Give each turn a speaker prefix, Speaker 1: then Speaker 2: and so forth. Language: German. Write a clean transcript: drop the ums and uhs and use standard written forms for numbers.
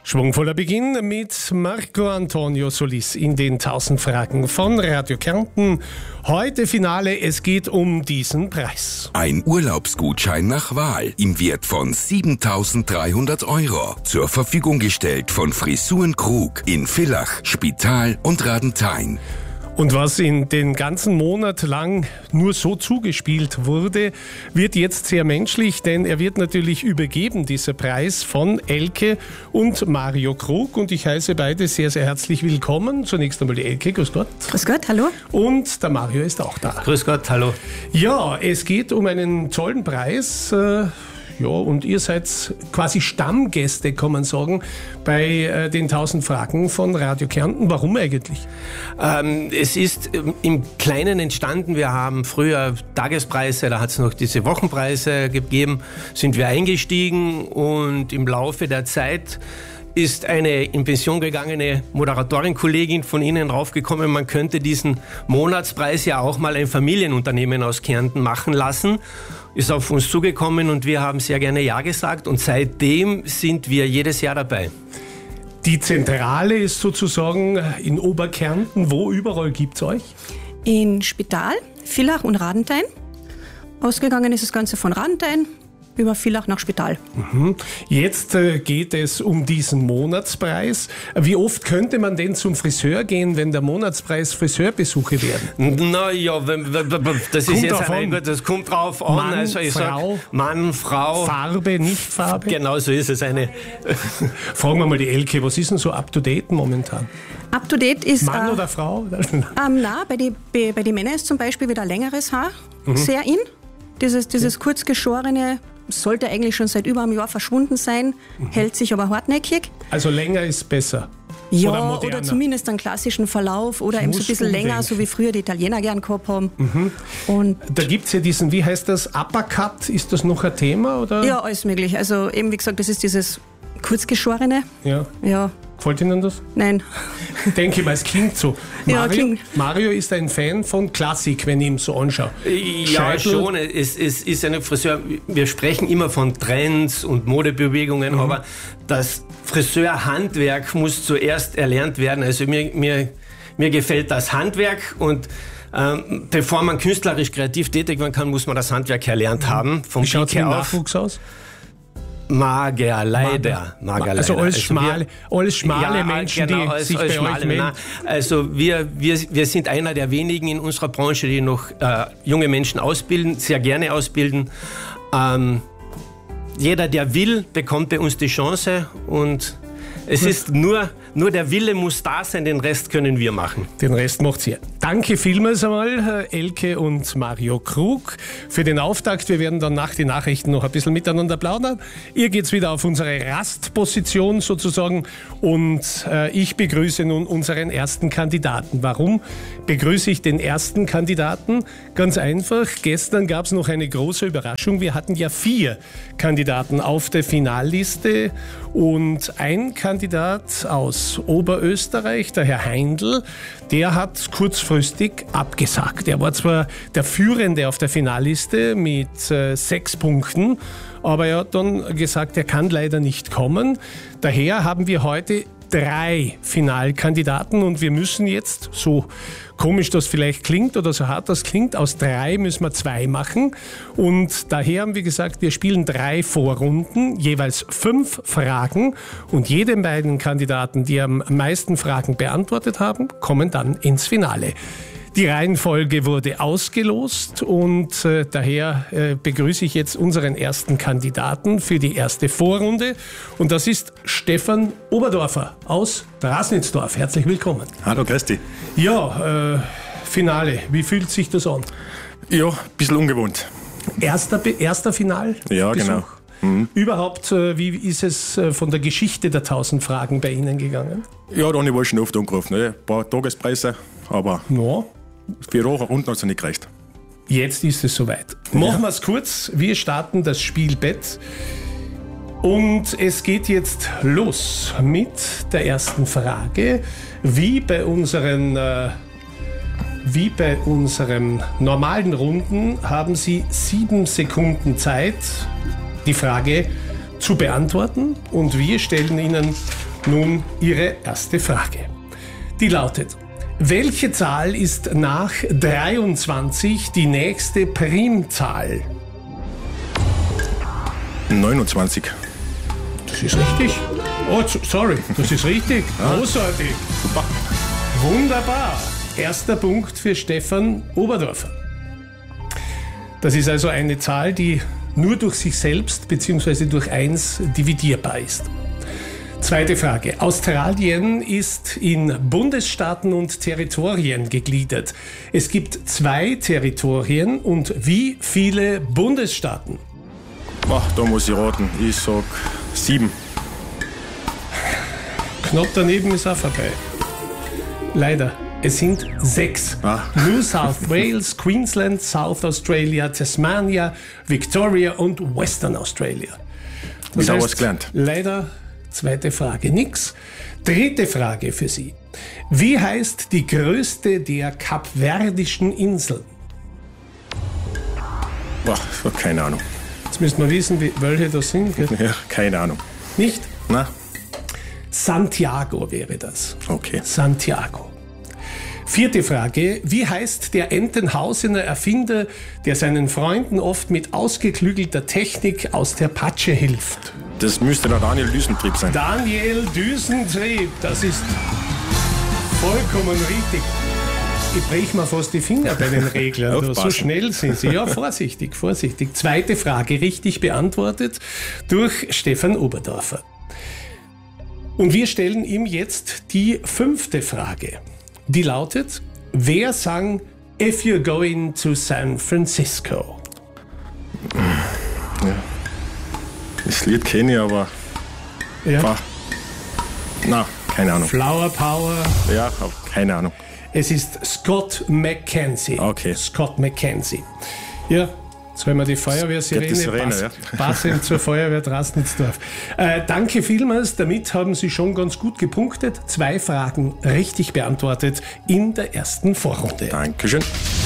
Speaker 1: Schwungvoller Beginn mit Marco Antonio Solis in den 1000 Fragen von Radio Kärnten. Heute Finale, es geht um diesen Preis.
Speaker 2: Ein Urlaubsgutschein nach Wahl im Wert von 7.300 Euro. Zur Verfügung gestellt von Frisuren Krug in Villach, Spital und Radenthein.
Speaker 1: Und was in den ganzen Monat lang nur so zugespielt wurde, wird jetzt sehr menschlich, denn er wird natürlich übergeben, dieser Preis, von Elke und Mario Krug. Und ich heiße beide sehr, sehr herzlich willkommen. Zunächst einmal die Elke, grüß Gott.
Speaker 3: Grüß Gott, hallo.
Speaker 1: Und der Mario ist auch da.
Speaker 4: Grüß Gott, hallo.
Speaker 1: Ja, es geht um einen tollen Preis. Ja, und ihr seid quasi Stammgäste, kann man sagen, bei den 1000 Fragen von Radio Kärnten. Warum eigentlich?
Speaker 4: Es ist im Kleinen entstanden. Wir haben früher Tagespreise, da hat es noch diese Wochenpreise gegeben, sind wir eingestiegen und im Laufe der Zeit ist eine in Pension gegangene Moderatorin-Kollegin von Ihnen draufgekommen, man könnte diesen Monatspreis ja auch mal ein Familienunternehmen aus Kärnten machen lassen. Ist auf uns zugekommen und wir haben sehr gerne Ja gesagt und seitdem sind wir jedes Jahr dabei.
Speaker 1: Die Zentrale ist sozusagen in Oberkärnten. Wo überall gibt es euch?
Speaker 3: In Spital, Villach und Radenthein. Ausgegangen ist das Ganze von Radenthein über Villach nach Spital.
Speaker 1: Jetzt geht es um diesen Monatspreis. Wie oft könnte man denn zum Friseur gehen, wenn der Monatspreis Friseurbesuche werden?
Speaker 4: Naja, das ist jetzt das kommt drauf an.
Speaker 1: Mann,
Speaker 4: also ich
Speaker 1: Frau,
Speaker 4: sag, Mann, Frau.
Speaker 1: Farbe, nicht Farbe?
Speaker 4: Genau so ist es.
Speaker 1: Fragen wir mal die Elke, was ist denn so up to date momentan?
Speaker 3: Up to date ist...
Speaker 1: Mann oder Frau?
Speaker 3: Bei den Männern ist zum Beispiel wieder längeres Haar sehr in. Dieses kurz geschorene sollte eigentlich schon seit über einem Jahr verschwunden sein, hält sich aber hartnäckig.
Speaker 1: Also länger ist besser?
Speaker 3: Ja, oder zumindest einen klassischen Verlauf oder eben so ein bisschen länger, so wie früher die Italiener gern gehabt haben. Und
Speaker 1: da gibt es ja diesen, wie heißt das, Uppercut, ist das noch ein Thema? Oder?
Speaker 3: Ja, alles möglich. Also eben wie gesagt, das ist dieses kurzgeschorene. Ja.
Speaker 1: Gefällt Ihnen das?
Speaker 3: Nein.
Speaker 1: Denke mal, es klingt so. Mario ist ein Fan von Klassik, wenn ich ihn so anschaue.
Speaker 4: Ja, schon. Es ist eine Friseur. Wir sprechen immer von Trends und Modebewegungen, aber das Friseurhandwerk muss zuerst erlernt werden. Also mir gefällt das Handwerk und bevor man künstlerisch kreativ tätig werden kann, muss man das Handwerk erlernt haben.
Speaker 1: Wie schaut es mit dem Nachwuchs aus?
Speaker 4: Mager, leider.
Speaker 1: Also alles schmale Menschen,
Speaker 4: genau,
Speaker 1: die sich bei euch melden.
Speaker 4: Also wir sind einer der wenigen in unserer Branche, die noch junge Menschen ausbilden, sehr gerne ausbilden. Jeder, der will, bekommt bei uns die Chance und es ist nur der Wille muss da sein, den Rest können wir machen.
Speaker 1: Den Rest macht's ihr. Danke vielmals einmal, Elke und Mario Krug, für den Auftakt. Wir werden dann nach den Nachrichten noch ein bisschen miteinander plaudern. Ihr geht's wieder auf unsere Rastposition sozusagen und ich begrüße nun unseren ersten Kandidaten. Warum begrüße ich den ersten Kandidaten? Ganz einfach, gestern gab's noch eine große Überraschung. Wir hatten ja 4 Kandidaten auf der Finalliste und ein Kandidat aus Oberösterreich, der Herr Heindl, der hat kurzfristig abgesagt. Er war zwar der Führende auf der Finalliste mit 6 Punkten, aber er hat dann gesagt, er kann leider nicht kommen. Daher haben wir heute 3 Finalkandidaten und wir müssen jetzt, so komisch das vielleicht klingt oder so hart das klingt, aus 3 müssen wir 2 machen und daher haben wir gesagt, wir spielen 3 Vorrunden, jeweils 5 Fragen und jedem beiden Kandidaten, die am meisten Fragen beantwortet haben, kommen dann ins Finale. Die Reihenfolge wurde ausgelost und daher begrüße ich jetzt unseren ersten Kandidaten für die erste Vorrunde. Und das ist Stefan Oberdorfer aus Drasnitzdorf. Herzlich willkommen.
Speaker 5: Hallo, Christi.
Speaker 1: Ja, Finale. Wie fühlt sich das an?
Speaker 5: Ja, ein bisschen ungewohnt.
Speaker 1: Erster Final?
Speaker 5: Ja, genau.
Speaker 1: Überhaupt, wie ist es von der Geschichte der 1000 Fragen bei Ihnen gegangen?
Speaker 5: Ja, da habe ich schon oft angerufen. Ein paar Tagespreise, aber...
Speaker 1: Ja.
Speaker 5: 4 Runden hat es nicht gereicht.
Speaker 1: Jetzt ist es soweit. Machen wir es kurz. Wir starten das Spielbett. Und es geht jetzt los mit der ersten Frage. Wie bei unseren normalen Runden haben Sie 7 Sekunden Zeit, die Frage zu beantworten. Und wir stellen Ihnen nun Ihre erste Frage. Die lautet: Welche Zahl ist nach 23 die nächste Primzahl?
Speaker 5: 29.
Speaker 1: Das ist richtig. Oh, sorry, das ist richtig. Großartig.
Speaker 5: Super.
Speaker 1: Wunderbar. Erster Punkt für Stefan Oberdorfer. Das ist also eine Zahl, die nur durch sich selbst bzw. durch 1 dividierbar ist. Zweite Frage. Australien ist in Bundesstaaten und Territorien gegliedert. Es gibt 2 Territorien und wie viele Bundesstaaten?
Speaker 5: Da muss ich raten. Ich sag 7.
Speaker 1: Knapp daneben ist auch vorbei. Leider. Es sind 6. New South Wales, Queensland, South Australia, Tasmania, Victoria und Western Australia. Das
Speaker 5: Wieder
Speaker 1: heißt,
Speaker 5: was gelernt.
Speaker 1: Leider zweite Frage nix. Dritte Frage für Sie. Wie heißt die größte der kapverdischen Inseln?
Speaker 5: Keine Ahnung.
Speaker 1: Jetzt müssen wir wissen, welche das sind. Gell?
Speaker 5: Ja, keine Ahnung.
Speaker 1: Nicht?
Speaker 5: Na?
Speaker 1: Santiago wäre das.
Speaker 5: Okay.
Speaker 1: Santiago. Vierte Frage. Wie heißt der Entenhausener Erfinder, der seinen Freunden oft mit ausgeklügelter Technik aus der Patsche hilft?
Speaker 5: Das müsste der Daniel Düsentrieb sein.
Speaker 1: Daniel Düsentrieb, das ist vollkommen richtig. Ich breche mir fast die Finger bei den Reglern. So schnell sind sie. Ja, vorsichtig, vorsichtig. Zweite Frage richtig beantwortet durch Stefan Oberdorfer. Und wir stellen ihm jetzt die 5. Frage. Die lautet: Wer sang If You're Going to San Francisco?
Speaker 5: Ja. Das Lied kenne ich, aber...
Speaker 1: Ja.
Speaker 5: Keine Ahnung.
Speaker 1: Flower Power.
Speaker 5: Ja, aber keine Ahnung.
Speaker 1: Es ist Scott McKenzie.
Speaker 5: Okay.
Speaker 1: Scott McKenzie. Ja, jetzt haben wir die Feuerwehrsirene. Passend zur Feuerwehr Drastensdorf. Danke vielmals. Damit haben Sie schon ganz gut gepunktet. 2 Fragen richtig beantwortet in der ersten Vorrunde.
Speaker 5: Dankeschön.